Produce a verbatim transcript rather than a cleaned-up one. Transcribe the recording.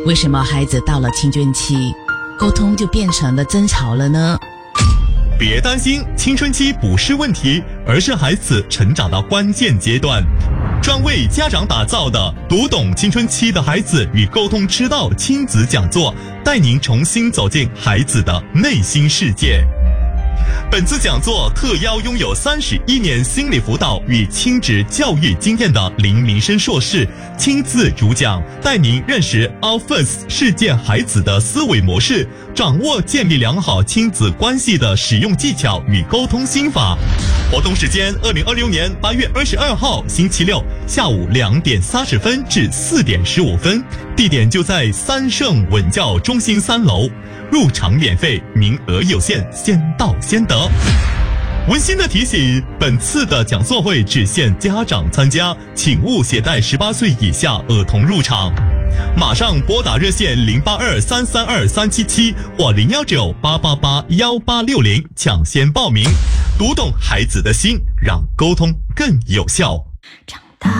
为什么孩子到了青春期，沟通就变成了争吵了呢？ 别担心，青春期不是问题，而是孩子成长的关键阶段。专为家长打造的读懂青春期的孩子与沟通之道亲子讲座，带您重新走进孩子的内心世界。本次讲座特邀拥有三十一年心理辅导与亲职教育经验的林明生硕士亲自主讲，带您认识 Alphas 事件孩子的思维模式，掌握建立良好亲子关系的使用技巧与沟通心法。活动时间：二零二六年八月二十二号星期六下午两点三十分至四点十五分，地点就在三盛稳教中心三楼。入场免费，名额有限，先到先得。温馨的提醒，本次的讲座会只限家长参加，请勿携带十八岁以下儿童入场。马上拨打热线零八二三三二三七七或零幺九八八八幺八六零抢先报名，读懂孩子的心，让沟通更有效。